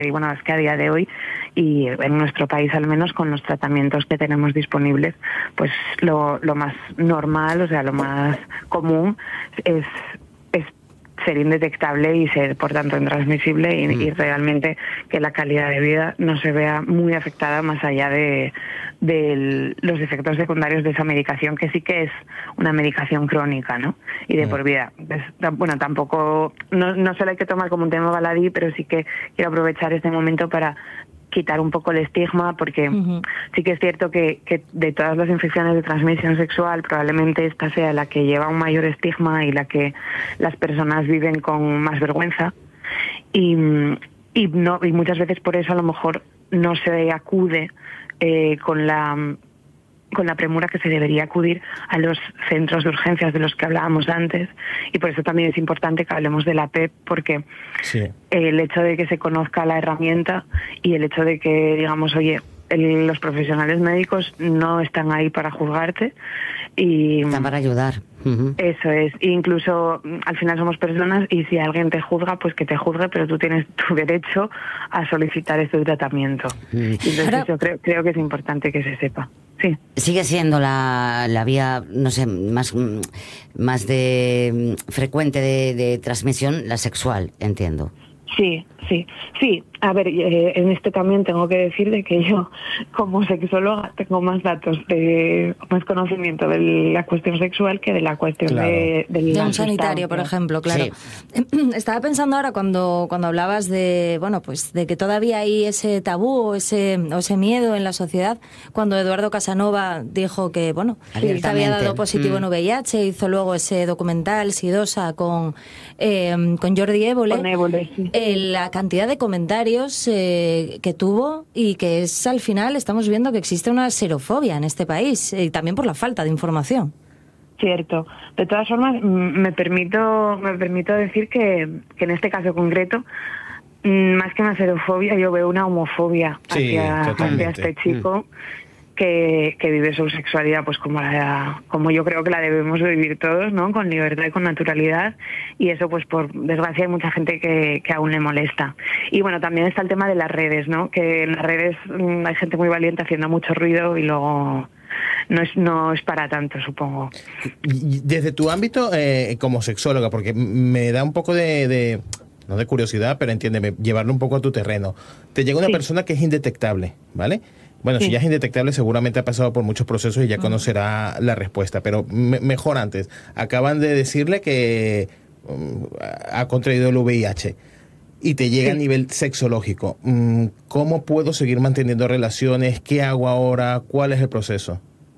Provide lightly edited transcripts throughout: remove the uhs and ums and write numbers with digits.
Y bueno, es que a día de hoy, y en nuestro país al menos, con los tratamientos que tenemos disponibles, pues lo más normal, o sea, lo más común es ser indetectable y ser, por tanto, intransmisible y realmente que la calidad de vida no se vea muy afectada más allá de los efectos secundarios de esa medicación, que sí que es una medicación crónica, ¿no? Y de por vida. Bueno, tampoco, no se la hay que tomar como un tema baladí, pero sí que quiero aprovechar este momento para quitar un poco el estigma, porque sí que es cierto que de todas las infecciones de transmisión sexual probablemente esta sea la que lleva un mayor estigma y la que las personas viven con más vergüenza y muchas veces por eso a lo mejor no se acude con la premura que se debería acudir a los centros de urgencias de los que hablábamos antes, y por eso también es importante que hablemos de la PEP, porque el hecho de que se conozca la herramienta y el hecho de que digamos, oye, los profesionales médicos no están ahí para juzgarte y están para ayudar. Eso es, incluso al final somos personas y si alguien te juzga, pues que te juzgue, pero tú tienes tu derecho a solicitar este tratamiento. Entonces ahora, eso creo que es importante que se sepa. Sí. Sigue siendo la vía, no sé, más frecuente de transmisión, la sexual, entiendo. Sí. A ver, en esto también tengo que decir de que yo, como sexóloga, tengo más datos, más conocimiento de la cuestión sexual que de la cuestión de un sanitario, por ejemplo, claro. Sí. Estaba pensando ahora cuando hablabas de, bueno, pues de que todavía hay ese tabú o ese miedo en la sociedad, cuando Eduardo Casanova dijo que, bueno, que había dado positivo en VIH, hizo luego ese documental Sidosa con Jordi Évole. Con Évole, sí. La cantidad de comentarios que tuvo y que es al final estamos viendo que existe una xerofobia en este país y también por la falta de información. Cierto. De todas formas, me permito decir que en este caso concreto, más que una xerofobia, yo veo una homofobia hacia este chico que vive su sexualidad pues como yo creo que la debemos vivir todos, ¿no? Con libertad y con naturalidad, y eso pues por desgracia hay mucha gente que aún le molesta. Y bueno, también está el tema de las redes, ¿no? Que en las redes hay gente muy valiente haciendo mucho ruido y luego no es para tanto, supongo. Desde tu ámbito como sexóloga, porque me da un poco de no de curiosidad, pero entiéndeme, llevarlo un poco a tu terreno. Te llega una persona que es indetectable, ¿vale? Bueno, si ya es indetectable, seguramente ha pasado por muchos procesos y ya conocerá la respuesta. Pero mejor antes, acaban de decirle que ha contraído el VIH y te llega a nivel sexológico. ¿Cómo puedo seguir manteniendo relaciones? ¿Qué hago ahora? ¿Cuál es el proceso?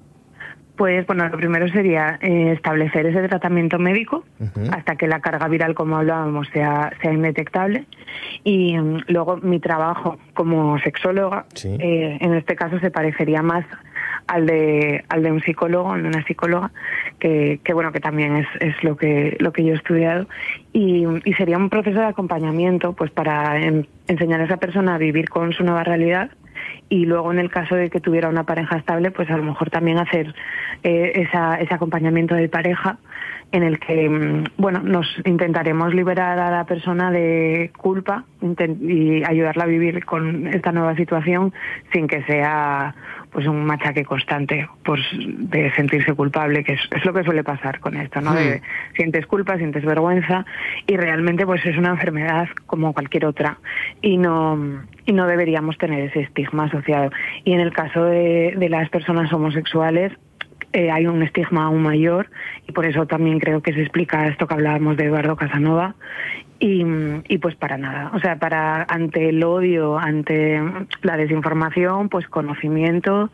Pues bueno, lo primero sería establecer ese tratamiento médico hasta que la carga viral, como hablábamos, sea indetectable. Y luego mi trabajo como sexóloga, en este caso se parecería más al de un psicólogo, al de una psicóloga, que bueno, que también es lo que yo he estudiado. Y sería un proceso de acompañamiento pues para enseñar a esa persona a vivir con su nueva realidad. Y luego, en el caso de que tuviera una pareja estable, pues a lo mejor también hacer ese acompañamiento de pareja en el que, bueno, nos intentaremos liberar a la persona de culpa y ayudarla a vivir con esta nueva situación sin que sea pues un machaque constante pues de sentirse culpable, que es lo que suele pasar con esto, ¿no? Sientes culpa, sientes vergüenza y realmente pues es una enfermedad como cualquier otra y no deberíamos tener ese estigma asociado. Y en el caso de las personas homosexuales hay un estigma aún mayor y por eso también creo que se explica esto que hablábamos de Eduardo Casanova y pues para nada, o sea, ante el odio, ante la desinformación, pues conocimiento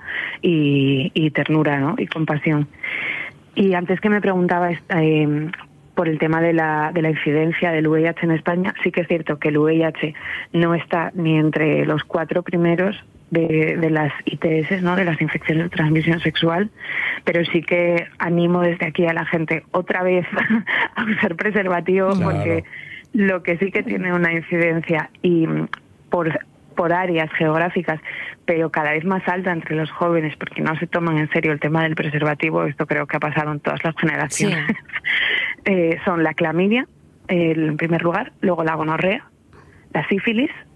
y ternura, ¿no? Y compasión. Y antes que me preguntabas por el tema de la incidencia del VIH en España, sí que es cierto que el VIH no está ni entre los 4 primeros de las ITS, ¿no? De las infecciones de transmisión sexual, pero sí que animo desde aquí a la gente otra vez a usar preservativo, porque lo que sí que tiene una incidencia y por áreas geográficas, pero cada vez más alta entre los jóvenes, porque no se toman en serio el tema del preservativo, esto creo que ha pasado en todas las generaciones, son la clamidia, en primer lugar, luego la gonorrea, la sífilis,